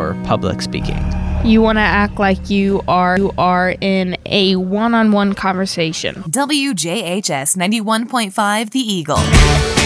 for public speaking. You want to act like you are in a one-on-one conversation. WJHS 91.5 The Eagle.